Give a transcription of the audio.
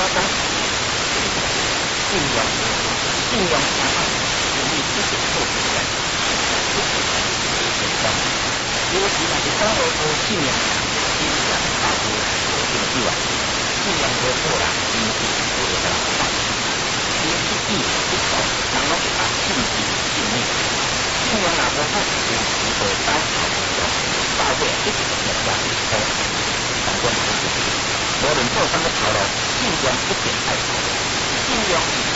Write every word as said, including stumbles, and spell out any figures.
讲信用，信用相反，容易一直做起来，一直成功。有时若是讲到无信用，经常导致无成就啊。信用无好啦，经济就会来坏。你一举一动，人拢会讲信之信命。信用若无好，有时会倒头无用，到尾一直目标是好。但我唔是，无论做啥物头路，信用一定爱好。信用。